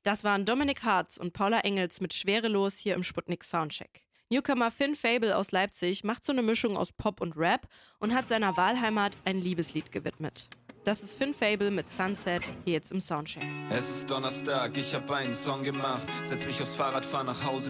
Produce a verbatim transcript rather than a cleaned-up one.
Das waren Dominik Hartz und Paula Engels mit Schwerelos hier im Sputnik Soundcheck. Newcomer Finn Fable aus Leipzig macht so eine Mischung aus Pop und Rap und hat seiner Wahlheimat ein Liebeslied gewidmet. Das ist Finn Fable mit Sunset, hier jetzt im Soundcheck. Es ist Donnerstag, ich hab einen Song gemacht. Setz mich aufs Fahrrad, fahr nach Hause